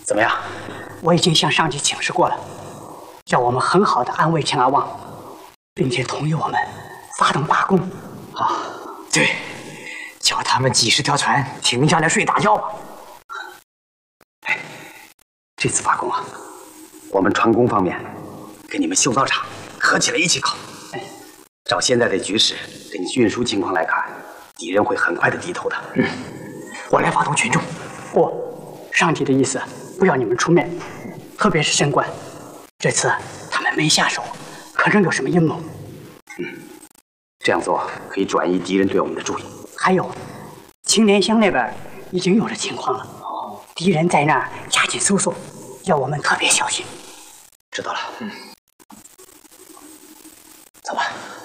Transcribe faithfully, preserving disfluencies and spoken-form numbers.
怎么样？ 我已经向上级请示过了，叫我们很好的安慰钱阿旺，并且同意我们发动罢工。 啊，对，叫他们几十条船停下来睡大觉吧。哎，这次罢工啊，我们船工方面给你们修造厂合起来一起搞。哎，照现在的局势跟运输情况来看，敌人会很快的低头的。嗯，我来发动群众。 不，上级的意思不要你们出面，特别是升官，这次他们没下手，可能有什么阴谋。 嗯，这样做可以转移敌人对我们的注意。 还有，青莲乡那边已经有了情况了，哦，敌人在那儿加紧搜索，要我们特别小心。 知道了。嗯，走吧。